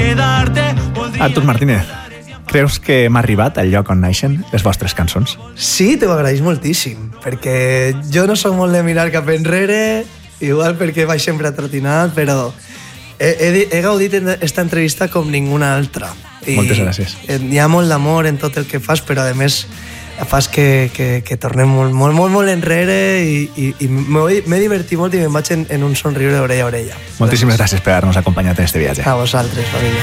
Artur Martínez, creus que hem arribat al lloc on naixen les vostres cançons? Sí, t'ho agraeix moltíssim, perquè jo no soc molt de mirar cap enrere, igual perquè vaig sempre atrotinat, però he gaudit esta entrevista com ninguna altra. Moltes gràcies. Hi ha molt d'amor en tot el que fas, però a més fas que tornem molt enrere i m'he divertit molt i me'n vaig en un somriure d'orella a orella. Moltíssimes gràcies per haver-nos acompanyat en este viatge. A vosaltres, família.